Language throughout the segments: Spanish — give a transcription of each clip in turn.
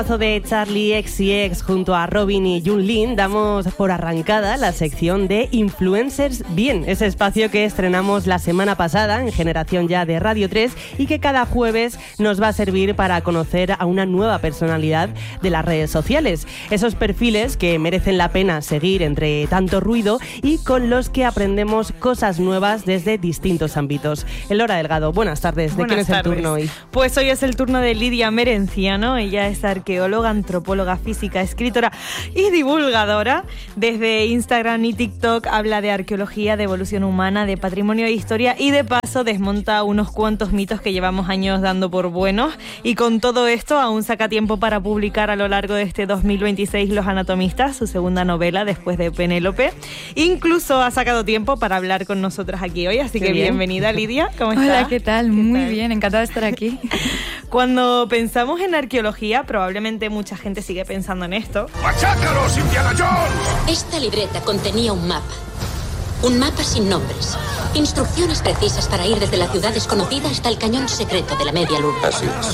De Charli XCX junto a Robin y Junlin damos por arrancada la sección de Influencers Bien, ese espacio que estrenamos la semana pasada en Generación Ya de Radio 3 y que cada jueves nos va a servir para conocer a una nueva personalidad de las redes sociales. Esos perfiles que merecen la pena seguir entre tanto ruido y con los que aprendemos cosas nuevas desde distintos ámbitos. Elora Delgado, buenas tardes. ¿De quién es el turno hoy? Pues hoy es el turno de Lidia Merenciano. Ella es arqueóloga, antropóloga, física, escritora y divulgadora. Desde Instagram y TikTok habla de arqueología, de evolución humana, de patrimonio e historia y de paso desmonta unos cuantos mitos que llevamos años dando por buenos. Y con todo esto aún saca tiempo para publicar a lo largo de este 2026 Los Anatomistas, su segunda novela después de Penélope. Incluso ha sacado tiempo para hablar con nosotras aquí hoy, así que bienvenida, Lidia. ¿Cómo estás? Hola, ¿qué tal? Muy bien, encantada de estar aquí. Cuando pensamos en arqueología, probablemente mucha gente sigue pensando en esto. ¡Machácalos, Indiana Jones! Esta libreta contenía un mapa. Un mapa sin nombres. Instrucciones precisas para ir desde la ciudad desconocida hasta el cañón secreto de la Media Luna. Así es.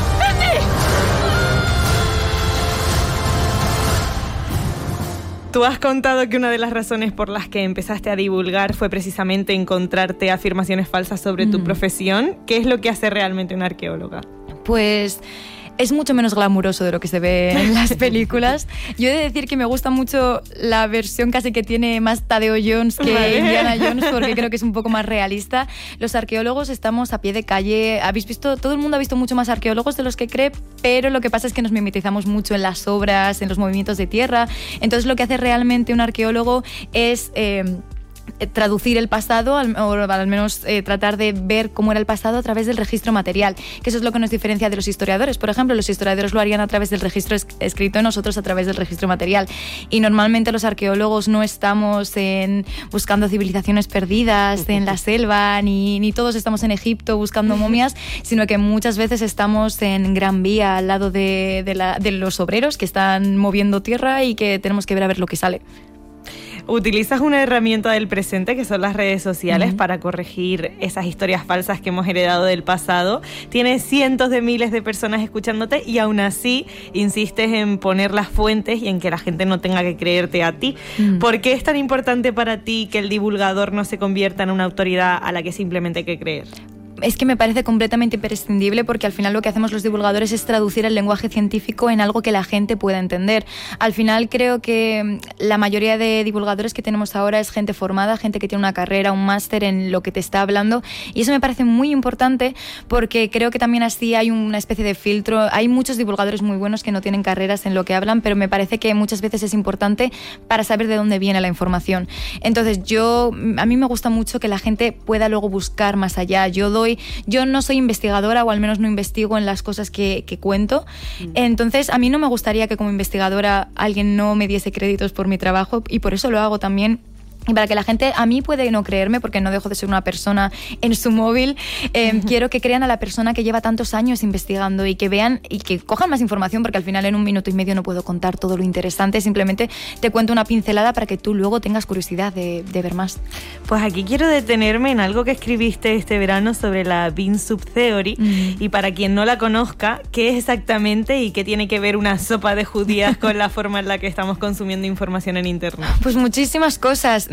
Tú has contado que una de las razones por las que empezaste a divulgar fue precisamente encontrarte afirmaciones falsas sobre tu profesión. ¿Qué es lo que hace realmente una arqueóloga? Pues es mucho menos glamuroso de lo que se ve en las películas. Yo he de decir que me gusta mucho la versión casi que tiene más Tadeo Jones que Indiana Jones, porque creo que es un poco más realista. Los arqueólogos estamos a pie de calle. Habéis visto, todo el mundo ha visto mucho más arqueólogos de los que cree, pero lo que pasa es que nos mimetizamos mucho en las obras, en los movimientos de tierra. Entonces lo que hace realmente un arqueólogo es traducir el pasado, o al menos tratar de ver cómo era el pasado a través del registro material, que eso es lo que nos diferencia de los historiadores. Por ejemplo, los historiadores lo harían a través del registro escrito, nosotros a través del registro material. Y normalmente los arqueólogos no estamos buscando civilizaciones perdidas en la selva, ni todos estamos en Egipto buscando momias, sino que muchas veces estamos en Gran Vía al lado de los obreros que están moviendo tierra y que tenemos que ver a ver lo que sale. Utilizas una herramienta del presente que son las redes sociales para corregir esas historias falsas que hemos heredado del pasado. Tienes cientos de miles de personas escuchándote y aún así insistes en poner las fuentes y en que la gente no tenga que creerte a ti. ¿Por qué es tan importante para ti que el divulgador no se convierta en una autoridad a la que simplemente hay que creer? Es que me parece completamente imprescindible, porque al final lo que hacemos los divulgadores es traducir el lenguaje científico en algo que la gente pueda entender. Al final creo que la mayoría de divulgadores que tenemos ahora es gente formada, gente que tiene una carrera, un máster en lo que te está hablando, y eso me parece muy importante porque creo que también así hay una especie de filtro. Hay muchos divulgadores muy buenos que no tienen carreras en lo que hablan, pero me parece que muchas veces es importante para saber de dónde viene la información. Entonces a mí me gusta mucho que la gente pueda luego buscar más allá. Yo no soy investigadora, o al menos no investigo en las cosas que cuento. Entonces, a mí no me gustaría que como investigadora alguien no me diese créditos por mi trabajo, y por eso lo hago también. Y para que la gente, a mí puede no creerme porque no dejo de ser una persona en su móvil, quiero que crean a la persona que lleva tantos años investigando y que vean y que cojan más información, porque al final en 1 minuto y medio no puedo contar todo lo interesante, simplemente te cuento una pincelada para que tú luego tengas curiosidad de ver más. Pues aquí quiero detenerme en algo que escribiste este verano sobre la Bean Soup Theory, y para quien no la conozca, ¿qué es exactamente y qué tiene que ver una sopa de judías con la forma en la que estamos consumiendo información en internet? Pues muchísimas cosas.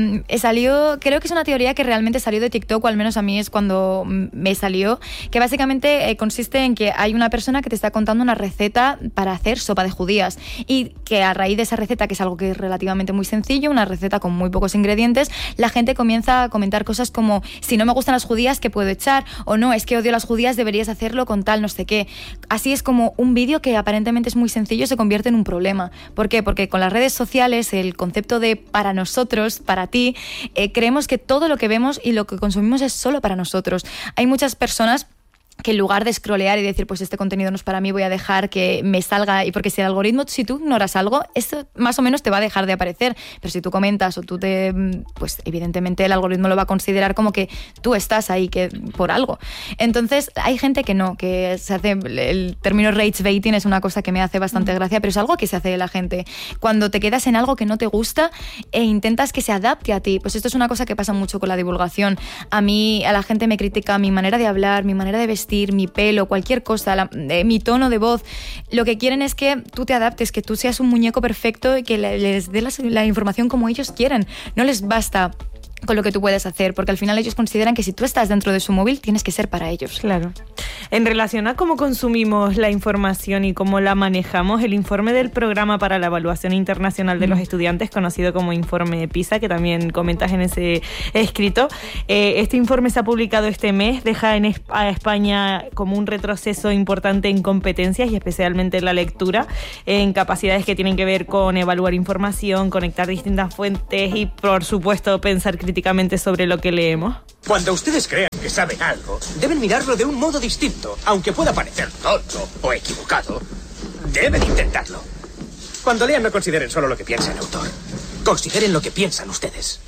Creo que es una teoría que realmente salió de TikTok, o al menos a mí es cuando me salió, que básicamente consiste en que hay una persona que te está contando una receta para hacer sopa de judías, y que a raíz de esa receta, que es algo que es relativamente muy sencillo, una receta con muy pocos ingredientes, la gente comienza a comentar cosas como: si no me gustan las judías, ¿qué puedo echar? O no, es que odio las judías, deberías hacerlo con tal no sé qué. Así es como un vídeo que aparentemente es muy sencillo se convierte en un problema. ¿Por qué? Porque con las redes sociales el concepto de para nosotros, para ti, creemos que todo lo que vemos y lo que consumimos es solo para nosotros. Hay muchas personas que en lugar de scrollear y decir, pues este contenido no es para mí, voy a dejar que me salga, y porque si el algoritmo, si tú ignoras algo, eso más o menos te va a dejar de aparecer, pero si tú comentas o tú pues evidentemente el algoritmo lo va a considerar como que tú estás ahí que por algo. Entonces hay gente que no, que se hace, el término rage baiting es una cosa que me hace bastante gracia, pero es algo que se hace de la gente. Cuando te quedas en algo que no te gusta e intentas que se adapte a ti, pues esto es una cosa que pasa mucho con la divulgación. A mí, a la gente me critica mi manera de hablar, mi manera de vestir, vestir, mi pelo, cualquier cosa, mi tono de voz. Lo que quieren es que tú te adaptes, que tú seas un muñeco perfecto y que les dé la información como ellos quieren. No les basta con lo que tú puedes hacer, porque al final ellos consideran que si tú estás dentro de su móvil tienes que ser para ellos. Claro. En relación a cómo consumimos la información y cómo la manejamos, el informe del Programa para la Evaluación Internacional de los Estudiantes, conocido como Informe PISA, que también comentas en ese escrito, este informe se ha publicado este mes, deja a España como un retroceso importante en competencias y especialmente en la lectura, en capacidades que tienen que ver con evaluar información, conectar distintas fuentes y, por supuesto, pensar críticamente sobre lo que leemos. Cuando ustedes crean que saben algo, deben mirarlo de un modo distinto. Aunque pueda parecer tonto o equivocado, deben intentarlo. Cuando lean, no consideren solo lo que piensa el autor. Consideren lo que piensan ustedes.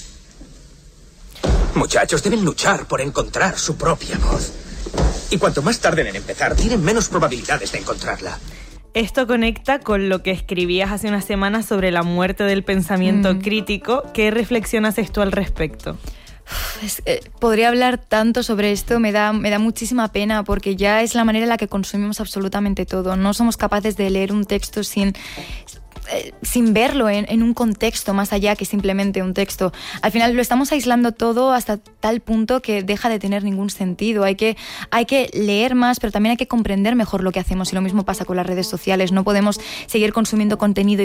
Muchachos, deben luchar por encontrar su propia voz. Y cuanto más tarden en empezar, tienen menos probabilidades de encontrarla. Esto conecta con lo que escribías hace unas semanas sobre la muerte del pensamiento crítico. ¿Qué reflexión haces tú al respecto? Podría hablar tanto sobre esto, me da muchísima pena, porque ya es la manera en la que consumimos absolutamente todo. No somos capaces de leer un texto sin verlo en un contexto más allá que simplemente un texto. Al final lo estamos aislando todo hasta tal punto que deja de tener ningún sentido. Hay que leer más, pero también hay que comprender mejor lo que hacemos, y lo mismo pasa con las redes sociales. No podemos seguir consumiendo contenido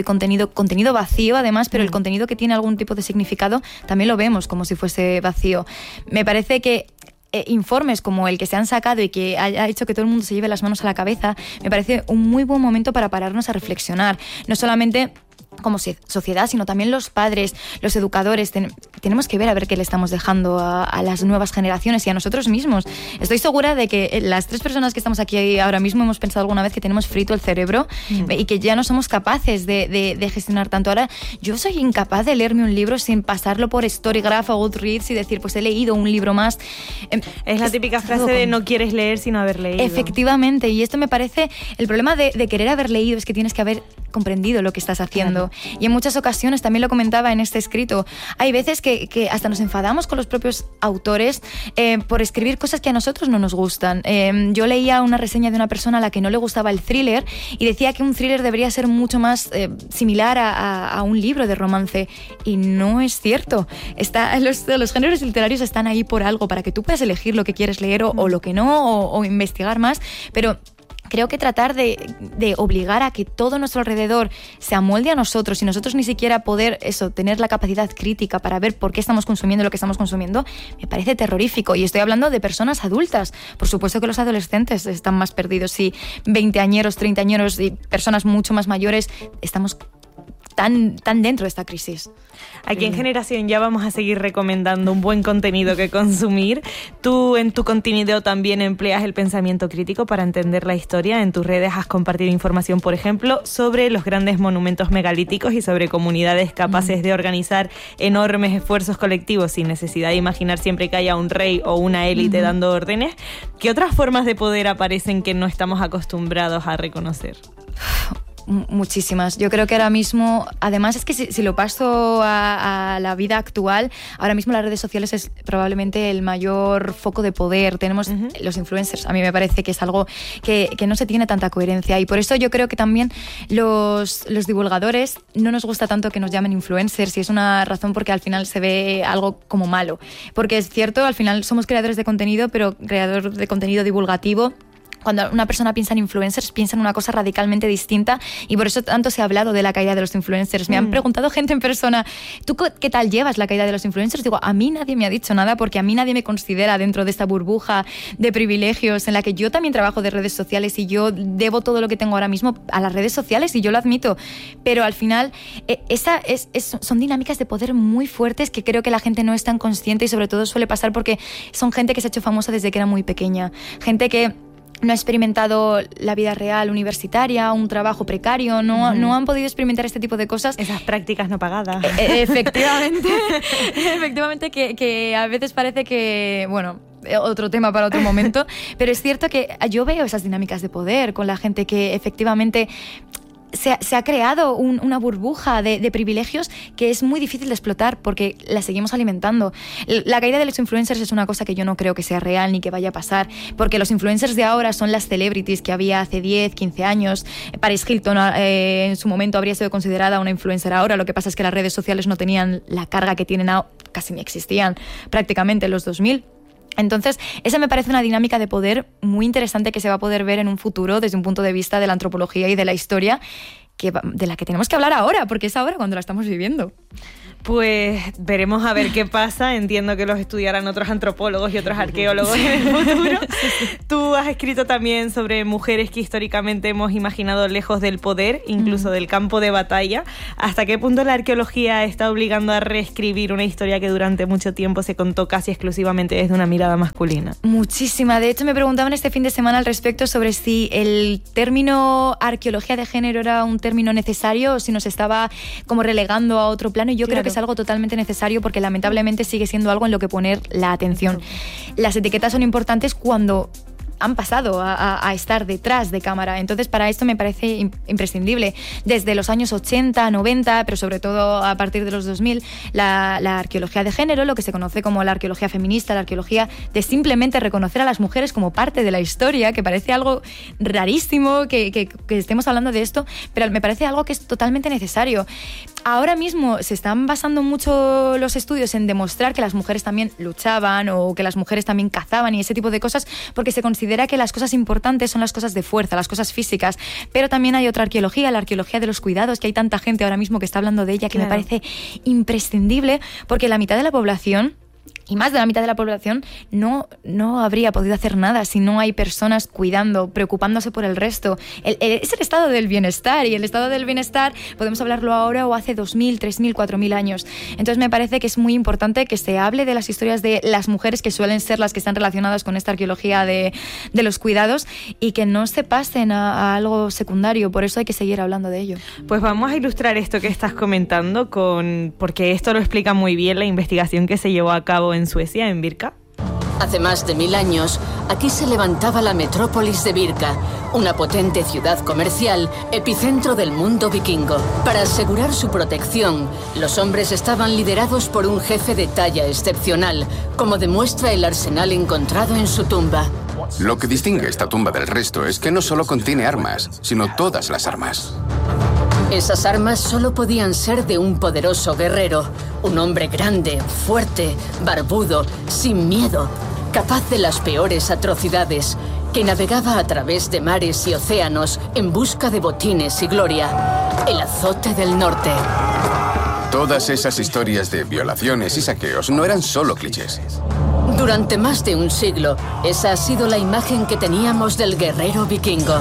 vacío, además, pero el contenido que tiene algún tipo de significado también lo vemos como si fuese vacío. Me parece que informes como el que se han sacado y que ha hecho que todo el mundo se lleve las manos a la cabeza, me parece un muy buen momento para pararnos a reflexionar. No solamente como sociedad, sino también los padres, los educadores. Tenemos que ver a ver qué le estamos dejando a las nuevas generaciones y a nosotros mismos. Estoy segura de que las 3 personas que estamos aquí ahora mismo hemos pensado alguna vez que tenemos frito el cerebro y que ya no somos capaces de gestionar tanto. Ahora, yo soy incapaz de leerme un libro sin pasarlo por Storygraph o Goodreads y decir, pues he leído un libro más. Es la típica frase de no quieres leer sin haber leído. Efectivamente, y esto me parece, el problema de querer haber leído es que tienes que haber comprendido lo que estás haciendo. Y en muchas ocasiones, también lo comentaba en este escrito, hay veces que hasta nos enfadamos con los propios autores por escribir cosas que a nosotros no nos gustan. Yo leía una reseña de una persona a la que no le gustaba el thriller y decía que un thriller debería ser mucho más similar a un libro de romance, y no es cierto. Los géneros literarios están ahí por algo, para que tú puedas elegir lo que quieres leer o lo que no, o investigar más, pero creo que tratar de obligar a que todo nuestro alrededor se amolde a nosotros y nosotros ni siquiera poder tener la capacidad crítica para ver por qué estamos consumiendo lo que estamos consumiendo, me parece terrorífico. Y estoy hablando de personas adultas. Por supuesto que los adolescentes están más perdidos, y 20añeros, 30añeros y personas mucho más mayores estamos tan dentro de esta crisis. Aquí en Generación Ya vamos a seguir recomendando un buen contenido que consumir. Tú en tu contenido también empleas el pensamiento crítico para entender la historia. En tus redes has compartido información, por ejemplo, sobre los grandes monumentos megalíticos y sobre comunidades capaces de organizar enormes esfuerzos colectivos sin necesidad de imaginar siempre que haya un rey o una élite dando órdenes. ¿Qué otras formas de poder aparecen que no estamos acostumbrados a reconocer? Muchísimas. Yo creo que ahora mismo, además es que si lo paso a la vida actual, ahora mismo las redes sociales es probablemente el mayor foco de poder. Tenemos los influencers. A mí me parece que es algo que no se tiene tanta coherencia, y por eso yo creo que también los divulgadores no nos gusta tanto que nos llamen influencers, y es una razón porque al final se ve algo como malo. Porque es cierto, al final somos creadores de contenido, pero creador de contenido divulgativo. Cuando una persona piensa en influencers, piensa en una cosa radicalmente distinta, y por eso tanto se ha hablado de la caída de los influencers. Me han preguntado gente en persona, ¿tú qué tal llevas la caída de los influencers? Digo, a mí nadie me ha dicho nada, porque a mí nadie me considera dentro de esta burbuja de privilegios en la que yo también trabajo de redes sociales, y yo debo todo lo que tengo ahora mismo a las redes sociales, y yo lo admito. Pero al final son dinámicas de poder muy fuertes que creo que la gente no es tan consciente, y sobre todo suele pasar porque son gente que se ha hecho famosa desde que era muy pequeña. Gente que no ha experimentado la vida real universitaria, un trabajo precario, no han podido experimentar este tipo de cosas. Esas prácticas no pagadas. Efectivamente, que a veces parece que, bueno, otro tema para otro momento, pero es cierto que yo veo esas dinámicas de poder con la gente que efectivamente se ha creado una burbuja de privilegios que es muy difícil de explotar porque la seguimos alimentando. La caída de los influencers es una cosa que yo no creo que sea real ni que vaya a pasar, porque los influencers de ahora son las celebrities que había hace 10, 15 años. Paris Hilton en su momento habría sido considerada una influencer ahora, lo que pasa es que las redes sociales no tenían la carga que tienen ahora, casi ni existían prácticamente en los 2000. Entonces, esa me parece una dinámica de poder muy interesante que se va a poder ver en un futuro desde un punto de vista de la antropología y de la historia, de la que tenemos que hablar ahora, porque es ahora cuando la estamos viviendo. Pues veremos a ver qué pasa. Entiendo que los estudiarán otros antropólogos y otros arqueólogos en el futuro. Tú has escrito también sobre mujeres que históricamente hemos imaginado lejos del poder, incluso del campo de batalla. ¿Hasta qué punto la arqueología está obligando a reescribir una historia que durante mucho tiempo se contó casi exclusivamente desde una mirada masculina? Muchísima. De hecho, me preguntaban este fin de semana al respecto sobre si el término arqueología de género era un término necesario o si nos estaba como relegando a otro plano. Y yo creo que es algo totalmente necesario porque lamentablemente sigue siendo algo en lo que poner la atención. Las etiquetas son importantes cuando han pasado a estar detrás de cámara. Entonces, para esto me parece imprescindible. Desde los años 80, 90, pero sobre todo a partir de los 2000, la arqueología de género, lo que se conoce como la arqueología feminista, la arqueología de simplemente reconocer a las mujeres como parte de la historia, que parece algo rarísimo que estemos hablando de esto, pero me parece algo que es totalmente necesario. Ahora mismo se están basando mucho los estudios en demostrar que las mujeres también luchaban o que las mujeres también cazaban y ese tipo de cosas, porque se considera que las cosas importantes son las cosas de fuerza, las cosas físicas. Pero también hay otra arqueología, la arqueología de los cuidados, que hay tanta gente ahora mismo que está hablando de ella, que me parece imprescindible, porque la mitad de la población, y más de la mitad de la población, no habría podido hacer nada si no hay personas cuidando, preocupándose por el resto. Es el estado del bienestar, y el estado del bienestar podemos hablarlo ahora o hace 2000, 3000, 4000 años. Entonces me parece que es muy importante que se hable de las historias de las mujeres, que suelen ser las que están relacionadas con esta arqueología de los cuidados, y que no se pasen a algo secundario. Por eso hay que seguir hablando de ello. Pues vamos a ilustrar esto que estás comentando porque esto lo explica muy bien la investigación que se llevó a cabo en Suecia, en Birka. Hace más de 1000 años, aquí se levantaba la metrópolis de Birka, una potente ciudad comercial, epicentro del mundo vikingo. Para asegurar su protección, los hombres estaban liderados por un jefe de talla excepcional, como demuestra el arsenal encontrado en su tumba. Lo que distingue esta tumba del resto es que no solo contiene armas, sino todas las armas. Esas armas solo podían ser de un poderoso guerrero, un hombre grande, fuerte, barbudo, sin miedo, capaz de las peores atrocidades, que navegaba a través de mares y océanos en busca de botines y gloria. El azote del norte. Todas esas historias de violaciones y saqueos no eran solo clichés. Durante más de un siglo, esa ha sido la imagen que teníamos del guerrero vikingo.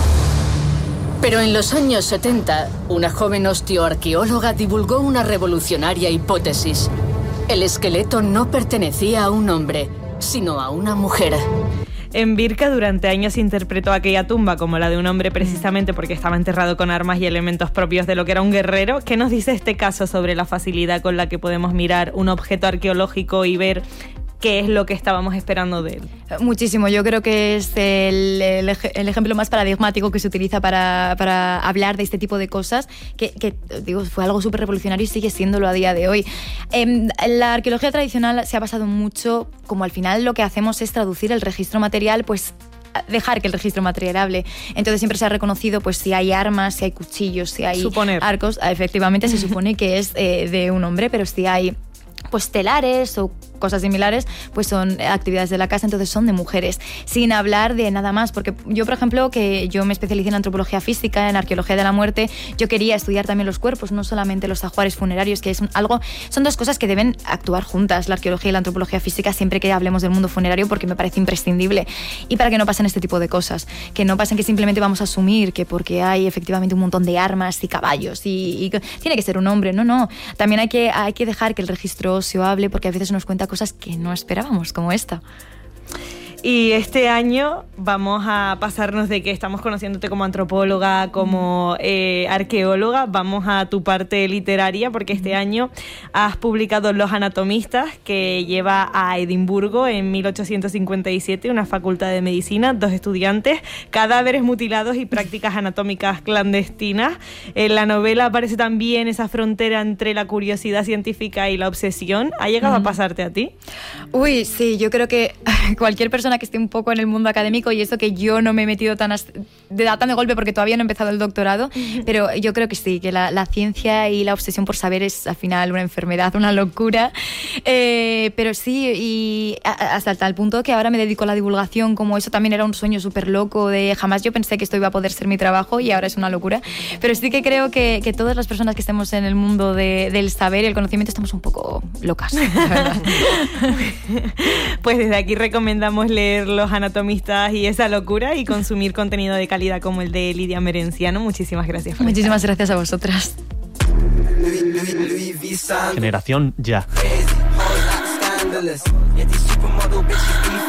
Pero en los años 70, una joven osteoarqueóloga divulgó una revolucionaria hipótesis. El esqueleto no pertenecía a un hombre, sino a una mujer. En Birka durante años se interpretó aquella tumba como la de un hombre precisamente porque estaba enterrado con armas y elementos propios de lo que era un guerrero. ¿Qué nos dice este caso sobre la facilidad con la que podemos mirar un objeto arqueológico y ver qué es lo que estábamos esperando de él? Muchísimo. Yo creo que es el ejemplo más paradigmático que se utiliza para hablar de este tipo de cosas, que digo, fue algo súper revolucionario y sigue siéndolo a día de hoy. La arqueología tradicional se ha basado mucho, como al final lo que hacemos es traducir el registro material, pues dejar que el registro material hable. Entonces siempre se ha reconocido pues si hay armas, si hay cuchillos, si hay arcos. Efectivamente se supone que es de un hombre, pero si hay pues telares o cosas similares, pues son actividades de la casa, entonces son de mujeres, sin hablar de nada más, porque yo, por ejemplo, que yo me especialicé en antropología física, en arqueología de la muerte, yo quería estudiar también los cuerpos, no solamente los ajuares funerarios, que es algo, son dos cosas que deben actuar juntas, la arqueología y la antropología física, siempre que hablemos del mundo funerario, porque me parece imprescindible, y para que no pasen este tipo de cosas, que no pasen que simplemente vamos a asumir que porque hay efectivamente un montón de armas y caballos y tiene que ser un hombre, no, también hay que dejar que el registro óseo hable, porque a veces nos cuenta cosas que no esperábamos, como esta. Y este año vamos a pasarnos de que estamos conociéndote como antropóloga, como arqueóloga, vamos a tu parte literaria, porque este año has publicado Los Anatomistas, que lleva a Edimburgo en 1857, una facultad de medicina, 2 estudiantes, cadáveres mutilados y prácticas anatómicas clandestinas. En la novela aparece también esa frontera entre la curiosidad científica y la obsesión. ¿Ha llegado a pasarte a ti? Uy, sí, yo creo que cualquier persona que esté un poco en el mundo académico, y eso que yo no me he metido tan de golpe porque todavía no he empezado el doctorado, pero yo creo que sí, que la ciencia y la obsesión por saber es al final una enfermedad, una locura, pero sí, y hasta tal punto que ahora me dedico a la divulgación, como eso también era un sueño súper loco, de jamás yo pensé que esto iba a poder ser mi trabajo y ahora es una locura, pero sí que creo que todas las personas que estemos en el mundo del saber y el conocimiento estamos un poco locas, la verdad. Pues desde aquí recomendamos leer Los Anatomistas y esa locura y consumir contenido de calidad como el de Lidia Merenciano. Muchísimas gracias. Muchísimas gracias a vosotras. Generación Ya.